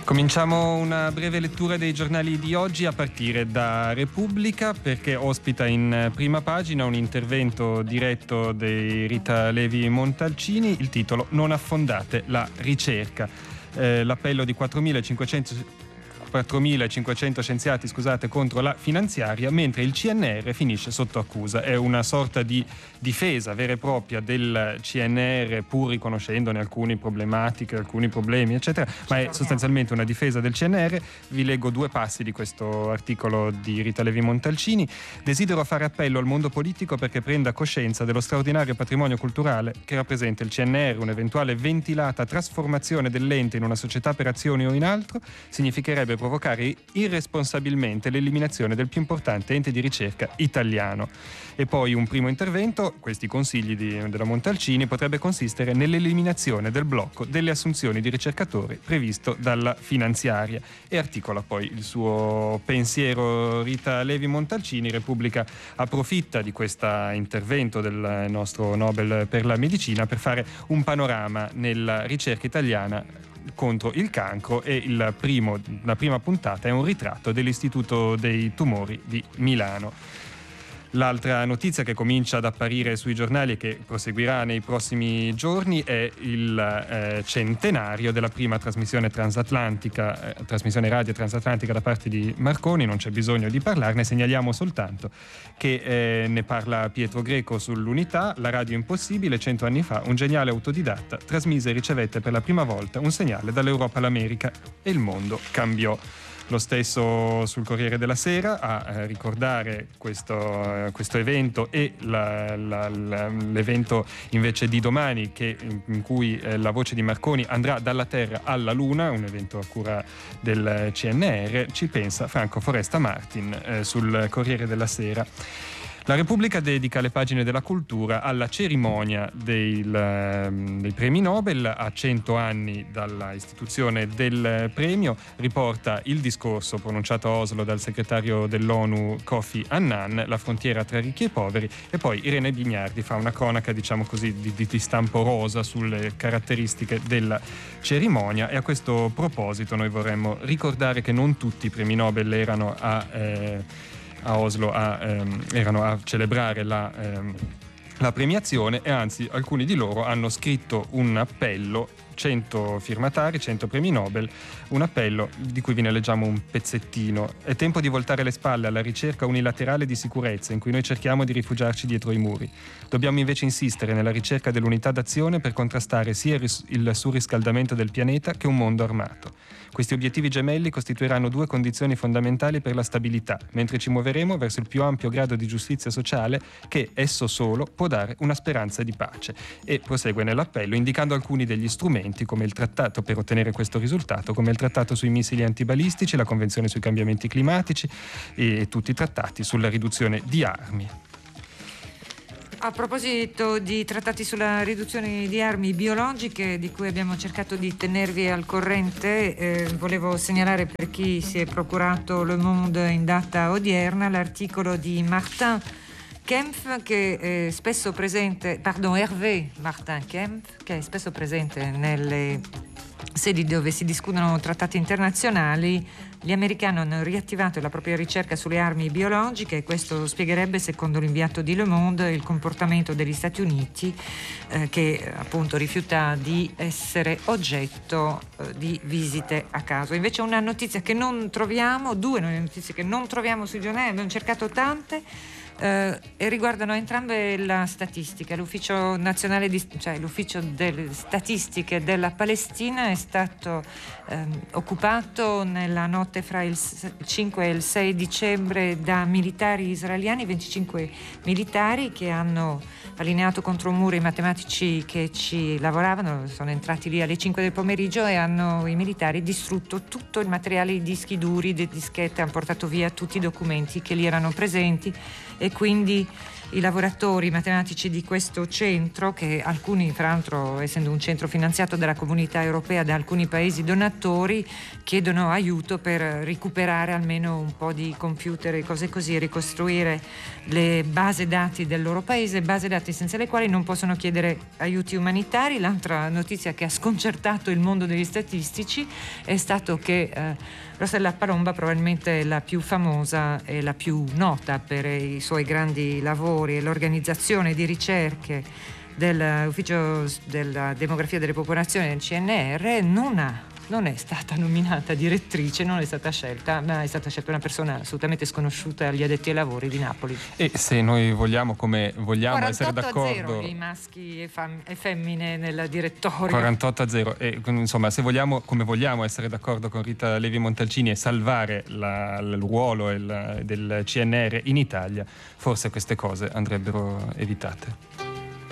Cominciamo una breve lettura dei giornali di oggi a partire da Repubblica, perché ospita in prima pagina un intervento diretto di Rita Levi Montalcini, il titolo "Non affondate la ricerca". L'appello di 4.500 scienziati contro la finanziaria, mentre il CNR finisce sotto accusa. È una sorta di difesa vera e propria del CNR, pur riconoscendone alcune problematiche, alcuni problemi, eccetera, ma è sostanzialmente una difesa del CNR. Vi leggo due passi di questo articolo di Rita Levi Montalcini. Desidero fare appello al mondo politico perché prenda coscienza dello straordinario patrimonio culturale che rappresenta il CNR. Un'eventuale ventilata trasformazione dell'ente in una società per azioni o in altro significherebbe provocare irresponsabilmente l'eliminazione del più importante ente di ricerca italiano. E poi un primo intervento: questi consigli della Montalcini potrebbe consistere nell'eliminazione del blocco delle assunzioni di ricercatori previsto dalla finanziaria, e articola poi il suo pensiero Rita Levi Montalcini. Repubblica approfitta di questo intervento del nostro Nobel per la medicina per fare un panorama nella ricerca italiana contro il cancro, e la prima puntata è un ritratto dell'Istituto dei Tumori di Milano. L'altra notizia che comincia ad apparire sui giornali e che proseguirà nei prossimi giorni è il centenario della prima trasmissione radio transatlantica da parte di Marconi. Non c'è bisogno di parlarne, segnaliamo soltanto che ne parla Pietro Greco sull'Unità. La radio impossibile, 100 anni fa un geniale autodidatta trasmise e ricevette per la prima volta un segnale dall'Europa all'America e il mondo cambiò. Lo stesso sul Corriere della Sera a ricordare questo evento, e l'evento invece di domani in cui la voce di Marconi andrà dalla Terra alla Luna, un evento a cura del CNR. Ci pensa Franco Foresta Martin sul Corriere della Sera. La Repubblica dedica le pagine della cultura alla cerimonia dei premi Nobel. A 100 anni dalla istituzione del premio, riporta il discorso pronunciato a Oslo dal segretario dell'ONU Kofi Annan, la frontiera tra ricchi e poveri, e poi Irene Bignardi fa una cronaca, diciamo così, di stampo rosa sulle caratteristiche della cerimonia. E a questo proposito noi vorremmo ricordare che non tutti i premi Nobel erano a Oslo erano a celebrare la premiazione, e anzi alcuni di loro hanno scritto un appello, 100 firmatari, 100 premi Nobel, un appello di cui vi ne leggiamo un pezzettino. È tempo di voltare le spalle alla ricerca unilaterale di sicurezza in cui noi cerchiamo di rifugiarci dietro i muri. Dobbiamo invece insistere nella ricerca dell'unità d'azione per contrastare sia il surriscaldamento del pianeta che un mondo armato. Questi obiettivi gemelli costituiranno due condizioni fondamentali per la stabilità, mentre ci muoveremo verso il più ampio grado di giustizia sociale che esso solo può dare una speranza di pace. E prosegue nell'appello indicando alcuni degli strumenti come il trattato per ottenere questo risultato, come il trattato sui missili antibalistici, la convenzione sui cambiamenti climatici e tutti i trattati sulla riduzione di armi. A proposito di trattati sulla riduzione di armi biologiche, di cui abbiamo cercato di tenervi al corrente, volevo segnalare, per chi si è procurato Le Monde in data odierna, l'articolo di Martin Kempf, che è spesso presente, Hervé Martin Kempf, che è spesso presente nelle sedi dove si discutono trattati internazionali. Gli americani hanno riattivato la propria ricerca sulle armi biologiche, e questo spiegherebbe, secondo l'inviato di Le Monde, il comportamento degli Stati Uniti, che appunto rifiuta di essere oggetto di visite a caso. Invece una notizia che non troviamo, due notizie che non troviamo sui giornali, abbiamo cercato tante, e riguardano entrambe la statistica. L'Ufficio nazionale l'Ufficio delle statistiche della Palestina è stato occupato nella notte fra il 5 e il 6 dicembre da militari israeliani, 25 militari che hanno allineato contro un muro i matematici che ci lavoravano. Sono entrati lì alle 5 del pomeriggio e i militari distrutto tutto il materiale, i dischi duri, le dischette, hanno portato via tutti i documenti che lì erano presenti, e quindi i lavoratori matematici di questo centro, che alcuni, fra l'altro essendo un centro finanziato dalla Comunità Europea da alcuni paesi donatori, chiedono aiuto per recuperare almeno un po' di computer e cose così, ricostruire le basi dati del loro paese, basi dati senza le quali non possono chiedere aiuti umanitari. L'altra notizia che ha sconcertato il mondo degli statistici è stato che Rossella Palomba, probabilmente la più famosa e la più nota per i suoi grandi lavori e l'organizzazione di ricerche dell'Ufficio della Demografia delle Popolazioni del CNR, non è stata nominata direttrice, non è stata scelta, ma è stata scelta una persona assolutamente sconosciuta agli addetti ai lavori di Napoli. E se noi vogliamo, come vogliamo essere d'accordo, 48-0 i maschi e femmine nel direttorio. 48-0, e insomma, se vogliamo, come vogliamo essere d'accordo con Rita Levi Montalcini e salvare il ruolo del CNR in Italia, forse queste cose andrebbero evitate.